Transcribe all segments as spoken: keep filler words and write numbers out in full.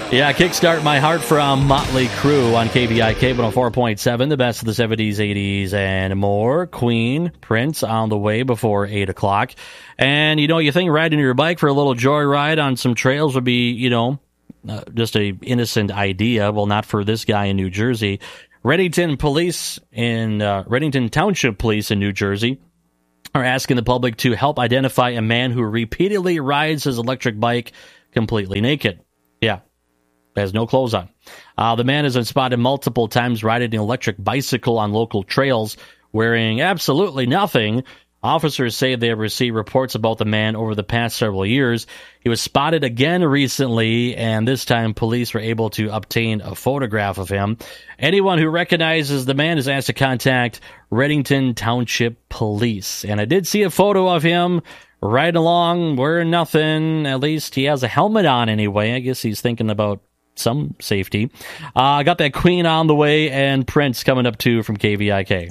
Yeah, Kickstart My Heart from Motley Crue on K V I K one oh four point seven, the best of the seventies, eighties, and more. Queen, Prince on the way before eight o'clock. And, you know, you think riding your bike for a little joyride on some trails would be, you know, uh, just a innocent idea. Well, not for this guy in New Jersey. Reddington Police in uh, Reddington Township Police in New Jersey are asking the public to help identify a man who repeatedly rides his electric bike completely naked. Yeah. Has no clothes on. Uh, the man has been spotted multiple times riding an electric bicycle on local trails, wearing absolutely nothing. Officers say they have received reports about the man over the past several years. He was spotted again recently, and this time police were able to obtain a photograph of him. Anyone who recognizes the man is asked to contact Reddington Township Police. And I did see a photo of him riding along, wearing nothing. At least he has a helmet on anyway. I guess he's thinking about some safety. I uh, got that Queen on the way and Prince coming up too from K V I K.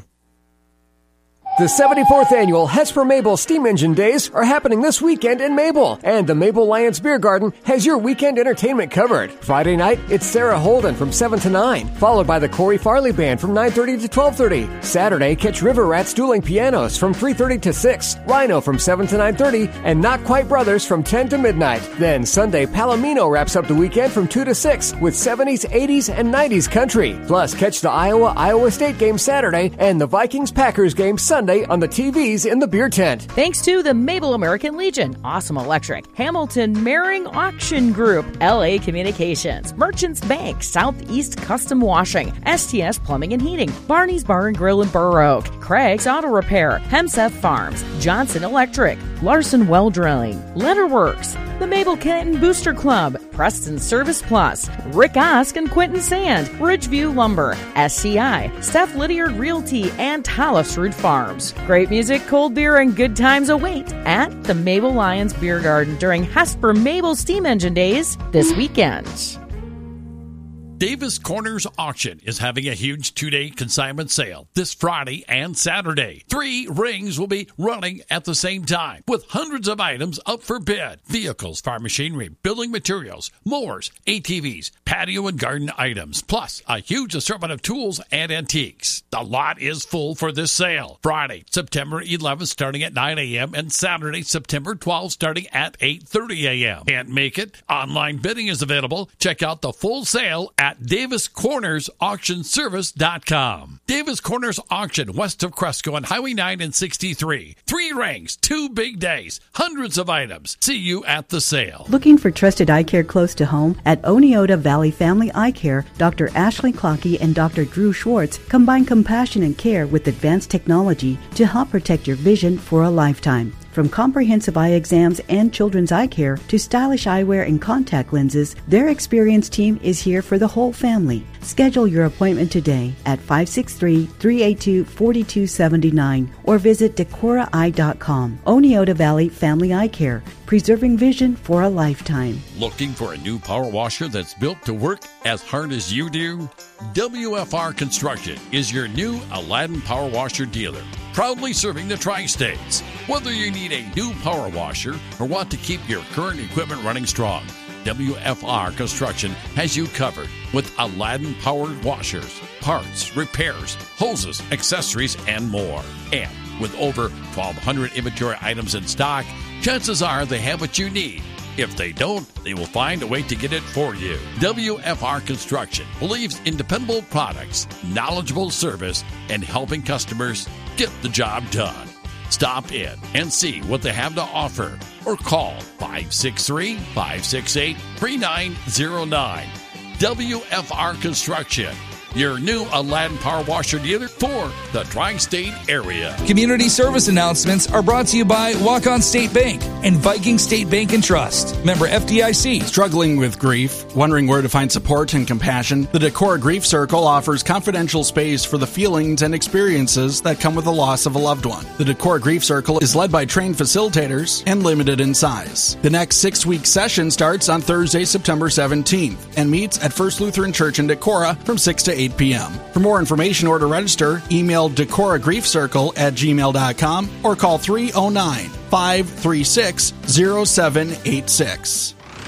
The seventy-fourth Annual Hesper Mabel Steam Engine Days are happening this weekend in Mabel, and the Mabel Lions Beer Garden has your weekend entertainment covered. Friday night, it's Sarah Holden from seven to nine, followed by the Corey Farley Band from nine thirty to twelve thirty. Saturday, catch River Rats Dueling Pianos from three thirty to six, Rhino from seven to nine thirty, and Not Quite Brothers from ten to midnight. Then Sunday, Palomino wraps up the weekend from two to six with seventies, eighties, and nineties country. Plus, catch the Iowa-Iowa State game Saturday and the Vikings-Packers game Sunday on the T Vs in the beer tent. Thanks to the Mabel American Legion, Awesome Electric, Hamilton Mering Auction Group, L A Communications, Merchants Bank, Southeast Custom Washing, S T S Plumbing and Heating, Barney's Bar and Grill in Burr Oak, Craig's Auto Repair, Hemseth Farms, Johnson Electric, Larson Well Drilling, Letterworks, the Mabel Canton Booster Club, Preston Service Plus, Rick Osk and Quentin Sand, Ridgeview Lumber, S C I, Steph Lydiard Realty, and Hollisrud Farms. Great music, cold beer, and good times await at the Mabel Lions Beer Garden during Hesper Mabel Steam Engine Days this weekend. Davis Corners Auction is having a huge two-day consignment sale this Friday and Saturday. Three rings will be running at the same time with hundreds of items up for bid. Vehicles, farm machinery, building materials, mowers, A T Vs, patio and garden items, plus a huge assortment of tools and antiques. The lot is full for this sale. Friday, September eleventh starting at nine a.m. and Saturday, September twelfth starting at eight thirty a.m. Can't make it? Online bidding is available. Check out the full sale at Davis Corners Auction Service dot com. Davis Corners Auction west of Cresco on Highway nine and sixty-three. Three rings, two big days, hundreds of items. See you at the sale. Looking for trusted eye care close to home? At Oneota Valley Family Eye Care, Doctor Ashley Clockey and Doctor Drew Schwartz combine compassion and care with advanced technology to help protect your vision for a lifetime. From comprehensive eye exams and children's eye care to stylish eyewear and contact lenses, their experienced team is here for the whole family. Schedule your appointment today at five six three, three eight two, four two seven nine or visit decora eye dot com. Oneota Valley Family Eye Care, preserving vision for a lifetime. Looking for a new power washer that's built to work as hard as you do? W F R Construction is your new Aladdin Power Washer dealer, proudly serving the tri-states. Whether you need a new power washer or want to keep your current equipment running strong, W F R Construction has you covered with Aladdin powered washers, parts, repairs, hoses, accessories, and more. And with over twelve hundred inventory items in stock, chances are they have what you need. If they don't, they will find a way to get it for you. W F R Construction believes in dependable products, knowledgeable service, and helping customers get the job done. Stop in and see what they have to offer or call five six three, five six eight, three nine zero nine. W F R Construction, your new Aladdin Power Washer dealer for the tri-state area. Community service announcements are brought to you by Walk-On State Bank and Viking State Bank and Trust. Member F D I C. Struggling with grief? Wondering where to find support and compassion? The Decora Grief Circle offers confidential space for the feelings and experiences that come with the loss of a loved one. The Decora Grief Circle is led by trained facilitators and limited in size. The next six-week session starts on Thursday, September seventeenth and meets at First Lutheran Church in Decorah from six to eight p.m. For more information or to register, email Decora Grief Circle at gmail dot com or call three oh nine, five three six, oh seven eight six.